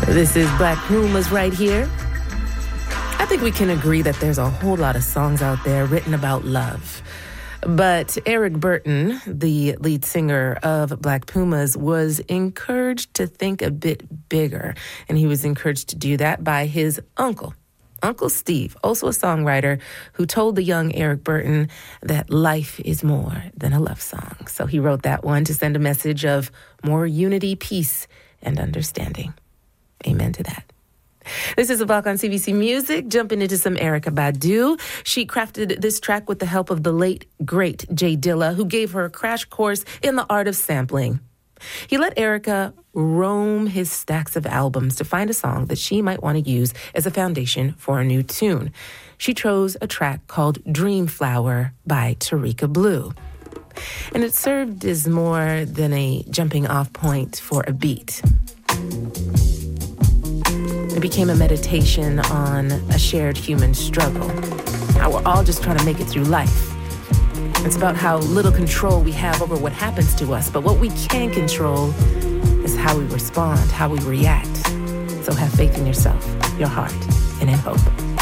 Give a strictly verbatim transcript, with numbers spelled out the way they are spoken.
This is Black Pumas right here. I think we can agree that there's a whole lot of songs out there written about love. But Eric Burton, the lead singer of Black Pumas, was encouraged to think a bit bigger. And he was encouraged to do that by his uncle, Uncle Steve, also a songwriter, who told the young Eric Burton that life is more than a love song. So he wrote that one to send a message of more unity, peace, and understanding. Amen to that. This is a block on C B C Music, jumping into some Erykah Badu. She crafted this track with the help of the late, great Jay Dilla, who gave her a crash course in the art of sampling. He let Erykah roam his stacks of albums to find a song that she might want to use as a foundation for a new tune. She chose a track called Dream Flower by Tarika Blue. And it served as more than a jumping off point for a beat. It became a meditation on a shared human struggle. How we're all just trying to make it through life. It's about how little control we have over what happens to us, but what we can control is how we respond, how we react. So have faith in yourself, your heart, and in hope.